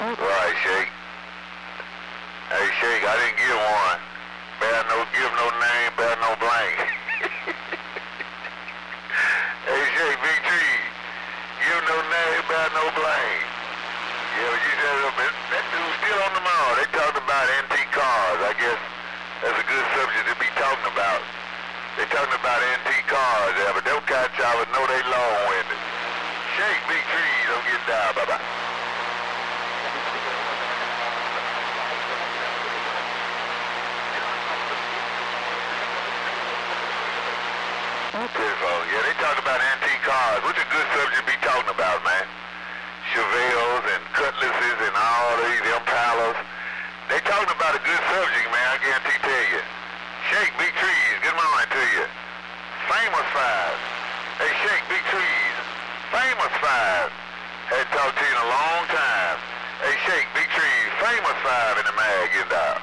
Right, Shake. Hey, Shake, I didn't get one. Better no give no name, better no blank. Hey, Shake, Big Tree. Give no name, better no blank. Yeah, but you said that dude's still on the mall. They talking about antique cars. I guess that's a good subject to be talking about. They talking about antique cars there, but them cat choppers know they long-winded. Shake, Big Tree, don't get down. Bye-bye. Yeah, they talk about antique cars. What's a good subject to be talking about, man? Chevelles and Cutlasses and all these Impalas. They talking about a good subject, man, I guarantee tell you. Shake, Big Trees, good morning to you. Famous Five. Hey, Shake, Big Trees. Famous Five. Hadn't talked to you in a long time. Hey, Shake, Big Trees. Famous Five in the mag, you know.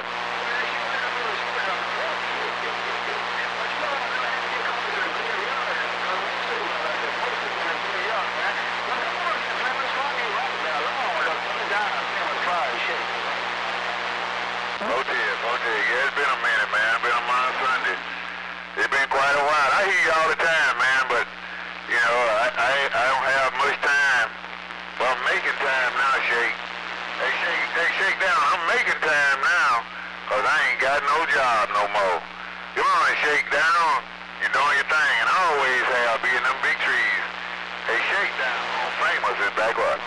Yeah, it's been a minute, man. Been on my Sunday. It's been quite a while. I hear you all the time, man, but, you know, I don't have much time. But I'm making time now, Shake. Hey, Shake down. I'm making time now, because I ain't got no job no more. Come on, Shake down. You're doing your thing, and I always have, being them Big Trees. Hey, Shake down. Famous is back up.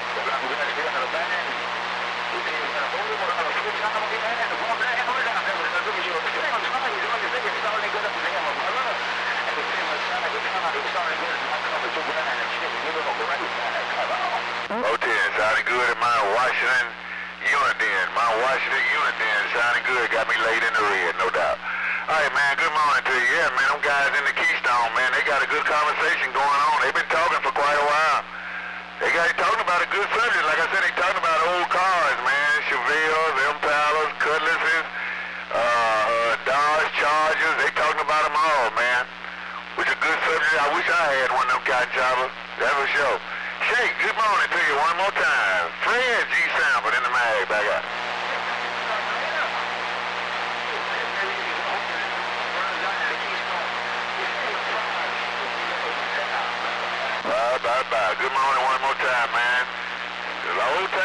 Sounding good in my Washington unit den. My Washington unit den sounding good. Got me laid in the red, no doubt. All right, man, good morning to you. Yeah, man, them guys in the Keystone, man, they got a good conversation going on. They've been talking for quite a while. They talking about a good subject. Like I said, they talking about old cars, man. Chevelles, Impalas, Cutlasses, Dodge Chargers. They talking about them all, man. Which a good subject. I wish I had one of them cotton choppers. That for sure. Shake, good morning to you one more time. Fred G. Sanford in the mag, back up. Bye. Good morning one more time, man. It's old time.